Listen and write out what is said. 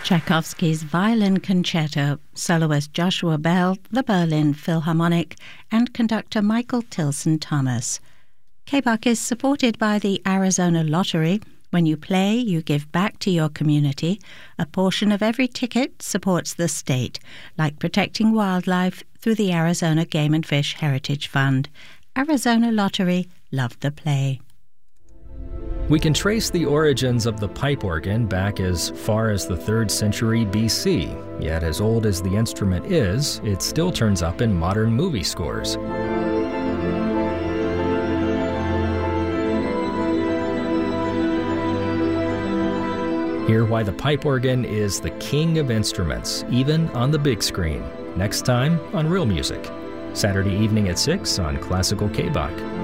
Tchaikovsky's Violin Concerto, soloist Joshua Bell, the Berlin Philharmonic, and conductor Michael Tilson Thomas. KBUK is supported by the Arizona Lottery. When you play, you give back to your community. A portion of every ticket supports the state, like protecting wildlife through the Arizona Game and Fish Heritage Fund. Arizona Lottery, love the play. We can trace the origins of the pipe organ back as far as the 3rd century BC, yet as old as the instrument is, it still turns up in modern movie scores. Hear why the pipe organ is the king of instruments, even on the big screen. Next time on Real Music. Saturday evening at 6 on Classical KBUK.